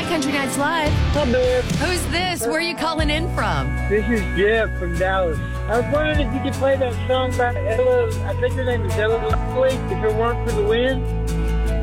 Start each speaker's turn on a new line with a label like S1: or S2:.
S1: Country Nights Live.
S2: Hi, Bev.
S1: Who's this? Where are you calling in from?
S2: This is Jeff from Dallas. I was wondering if you could play that song by Ella. I think her name is Ella Lovely, If It Weren't for the Wind.